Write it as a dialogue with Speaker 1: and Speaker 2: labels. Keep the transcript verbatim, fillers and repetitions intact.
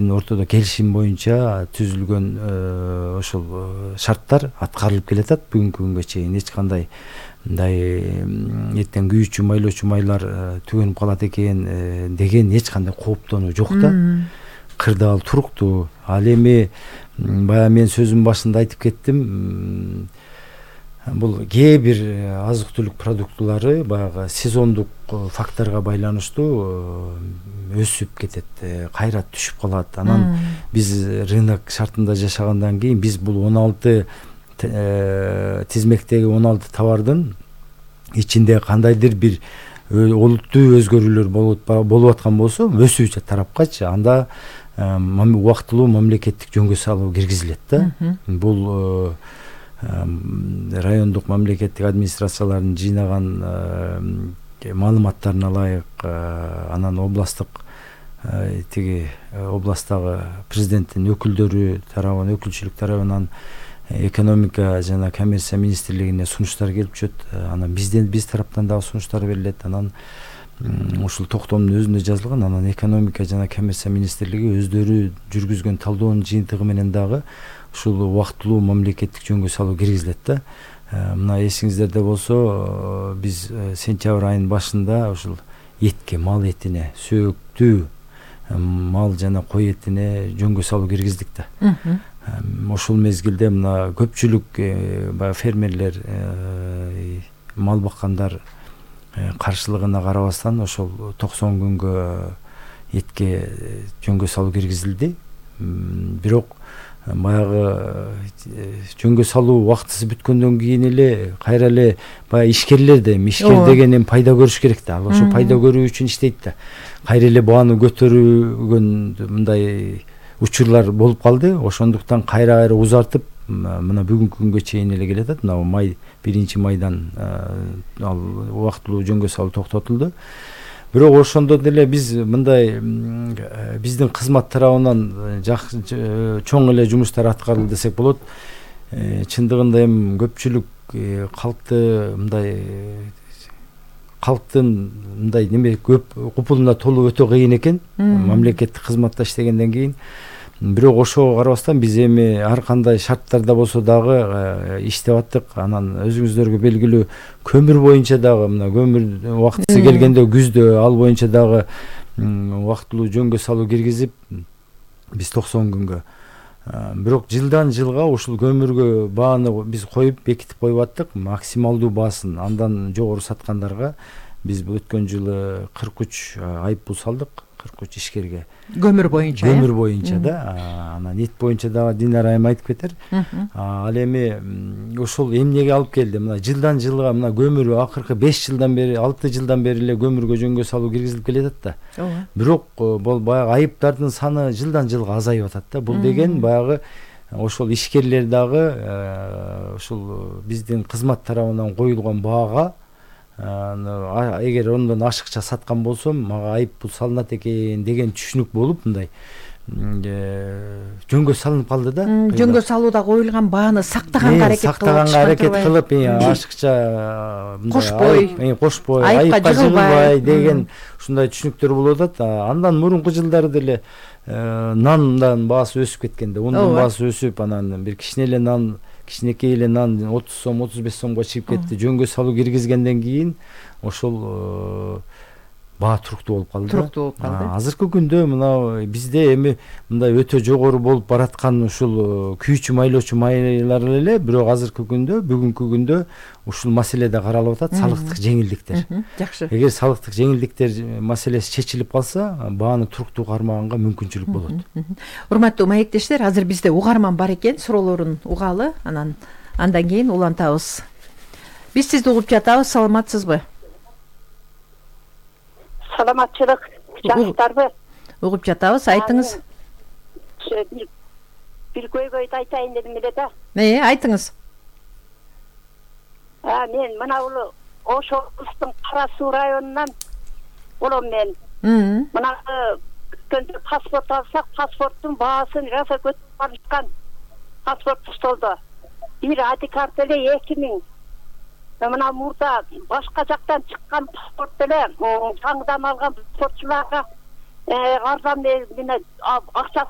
Speaker 1: биздин ортодо келишим боюнча түзүлгөн ошол шарттар аткарылып келатат бүгүнкү күнгө чейин. Эч кандай мындай эртең күйүүчү майлоочу майлар түгөнүп калат экен деген эч кандай кооптонуу жок да. Кырдаал туруктуу. Ал эми баягы мен сөзүмдүн башында айтып кеттим. Бул кээ бир азык-түлүк продуктулары баягы сезондук факторго байланыштуу өсүп кетет, кайра түшүп калат. Анан биз рынок шартында жашагандан кийин биз бул он алты тизмектеги он алты товардын ичинде кандайдыр бир олуттуу өзгөрүүлөр болуп аткан болсо өсүүчү тарапкачы анда убактылуу мамлекеттик жөнгө салуу киргизилет да. Бул райондук мамлекеттик администрациялардын жыйнаган маалыматтарына ылайык, анан областтык тиги областтагы президенттин өкүлдөрү тарабынан, өкүлчүлүк тарабынан экономика жана коммерция министрлигине сунуштар келип түшөт. Анан бизден биз тараптан дагы сунуштар берилет. Анан ушул токтомдун өзүндө жазылган. Анан экономика жана коммерция министрлиги өздөрү жүргүзгөн талдоонун жыйынтыгы менен дагы ушул убактылуу мамлекеттик жөнгө салуу киргизилет да. Мына эсиңиздерде болсо биз сентябрь айынын башында ушул этке, мал этине, сөөктүү мал жана кой этине жөнгө салуу киргиздик да. Ошол мезгилде мына көпчүлүк баягы фермерлер, мал баккандар каршылыгына карабастан ошол токсон күнгө этке жөнгө салуу киргизилди. Бирок баягы жөнгө салуу убактысы бүткөндөн кийин эле кайра эле баягы ишкерлер да, ишкер деген эми пайда көрүш керек да. Ал ошо пайда көрүү үчүн иштейт да. Кайра эле бааны көтөрүлгөн мындай учурлар болуп калды. Ошондуктан кайра кайра узартып мына бүгүнкү күнгө чейин эле келатат. Мына май биринчи майдан ал убактылуу жөнгө салуу токтотулду. Бирок ошондо деле биз мындай биздин кызмат тарабынан чоң эле жумуштар аткарылды десек болот. Чындыгында эми көпчүлүк калкты мындай калктын мындай неме көп купулуна толуу өтө кыйын экен мамлекеттик кызматта иштегенден кийин. Бирок ошого карабастан биз эми ар кандай шарттарда болсо дагы иштеп аттык. Анан өзүңүздөргө белгилүү көмүр боюнча дагы мына көмүр убактысы келгенде күздө ал боюнча дагы убактылуу жөнгө салуу киргизип биз токсон күнгө. Бирок жылдан жылга ушул көмүргө бааны биз коюп бекитип коюп аттык, максималдуу баасын. Андан жогору саткандарга биз өткөн жылы кырк үч айыппул салдык, кырк үч ишкерге.
Speaker 2: Көмүр боюнча.
Speaker 1: Көмүр боюнча да. Анан эт боюнча дагы Динара айым айтып кетер. Ал эми ошол эмнеге алып келди? Мына жылдан жылга мына көмүр акыркы беш жылдан бери, алты жылдан бери эле көмүргө жөнгө салуу киргизилип келатат да. Бирок бул баягы айыптардын саны жылдан жылга азайып атат да. Бул деген баягы ошол ишкерлер дагы ушул биздин кызмат тарабынан коюлган баага эгер ондон ашыкча саткан болсом мага айыппул салынат экен деген түшүнүк болуп мындай жөнгө салынып калды да.
Speaker 2: Жөнгө салууда коюлган бааны сактаганга аракет кылып,
Speaker 1: сактаганга аракет кылып, ашыкча
Speaker 2: кошпой,
Speaker 1: кошпой, айыпка жыгылбай деген ушундай түшүнүктөр болуп атат. Андан мурунку жылдары деле нандан баасы өсүп кеткенде, ундун баасы өсүп, анан бир кичине эле нан кичинекей эле нан отуз сом, отуз беш сомго чыгып кетти. Жөнгө салуу киргизгенден кийин ошол баа туруктуу болуп калды.
Speaker 2: Туруктуу болуп калды.
Speaker 1: Азыркы күндө мына бизде эми мындай өтө жогору болуп бараткан ушул күйүүчү майлоочу майлар эле, бирок азыркы күндө, бүгүнкү күндө ушул маселеде каралып атат, салыктык жеңилдиктер.
Speaker 2: Жакшы.
Speaker 1: Эгер салыктык жеңилдиктер маселеси чечилип калса, бааны туруктуу кармаганга мүмкүнчүлүк болот.
Speaker 2: Урматтуу маектештер, азыр бизде угарман бар экен, суроолорун угалы, анан андан кийин улантабыз. Биз сизди угуп жатабыз, саламатсызбы?
Speaker 3: Саламатчылык, жакшытарбы?
Speaker 2: Угуп жатабыз, айтыңыз.
Speaker 3: Бир көйгөйдү айтайын дедим эле да.
Speaker 2: Э, айтыңыз.
Speaker 3: А, мен мына бул Ош облустун Кара Суу районунан болом мен. Мына өткөндө паспорт алсак, паспорттун баасын раса көтөрүп алышкан. Паспорт столдо. Бир ади карта эле эки миң. Мына мурда башка жактан чыккан паспорт эле таңдан алган спортчуларга арзан менен акча